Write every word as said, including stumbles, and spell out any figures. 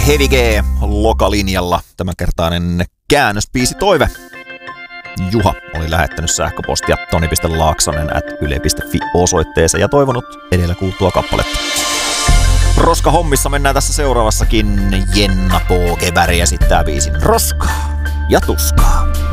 Heavy G lokalinjalla tämänkertainen käännösbiisi toive. Juha oli lähettänyt sähköpostia toni piste laaksonen at yle piste fi osoitteeseen ja toivonut edellä kuultua kappaletta. Roska hommissa mennään tässä seuraavassakin. Jenna Pookeberg esittää biisin Roskaa ja tuskaa.